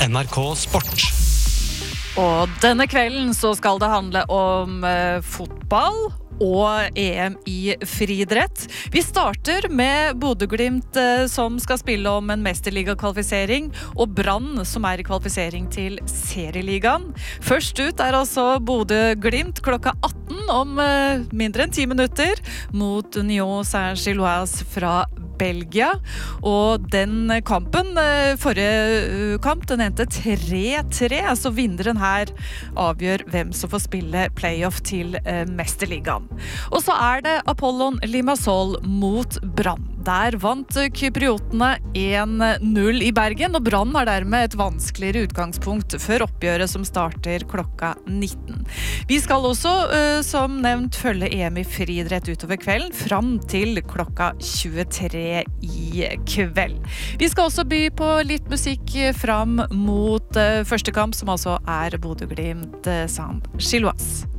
NRK Sport. Og denne kvelden så skal det handle om fotball og EM i friidrett. Vi starter med Bodø/Glimt som skal spille om en mesterligakvalifisering, og Brann som i kvalifisering til serieligaen. Først ut altså Bodø/Glimt klokka 18 om mindre enn 10 minutter mot Union Saint-Gilloise fra Belgia, og den kampen, forrige kamp, den endte 3-3, så vinneren her avgjør hvem som får spille playoff til mesterligaen. Og så det Apollon Limassol mot Brann. Der vant kypriotene 1-0 i Bergen, og Brann har dermed et vanskeligere utgangspunkt før oppgjøret som starter klokka 19. Vi skal også, som nevnt, følge EM i friidrett utover kvelden, fram til klokka 23 i kveld. Vi skal også by på litt musikk fram mot første kamp, som altså Bodø/Glimt Saint-Gilloise.